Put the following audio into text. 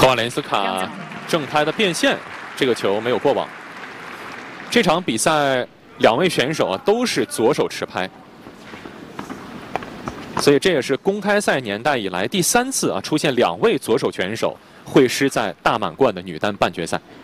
科瓦连斯卡正拍的变线，这个球没有过网。这场比赛2位选手都是左手持拍，所以这也是公开赛年代以来第3次出现2位左手选手会师在大满贯的女单半决赛。